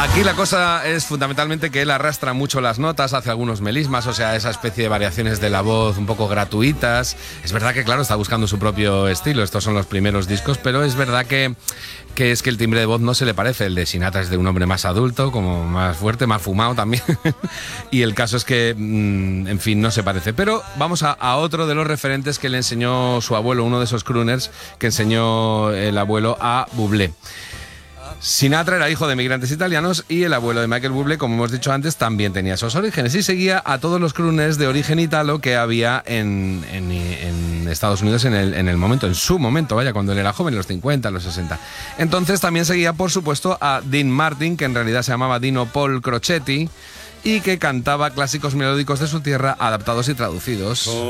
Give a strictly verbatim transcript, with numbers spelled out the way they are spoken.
Aquí la cosa es fundamentalmente que él arrastra mucho las notas, hace algunos melismas, o sea, esa especie de variaciones de la voz un poco gratuitas. Es verdad que, claro, está buscando su propio estilo, estos son los primeros discos, pero es verdad que, que es que el timbre de voz no se le parece. El de Sinatra es de un hombre más adulto, como más fuerte, más fumado también. Y el caso es que, mmm, en fin, no se parece. Pero vamos a, a otro de los referentes que le enseñó su abuelo, uno de esos crooners que enseñó el abuelo a Bublé. Sinatra era hijo de migrantes italianos y el abuelo de Michael Bublé, como hemos dicho antes, también tenía esos orígenes y seguía a todos los crooners de origen italo que había en, en, en Estados Unidos en el, en el momento, en su momento, vaya, cuando él era joven, en los cincuenta, en los sesenta. Entonces también seguía, por supuesto, a Dean Martin, que en realidad se llamaba Dino Paul Crocetti, y que cantaba clásicos melódicos de su tierra adaptados y traducidos.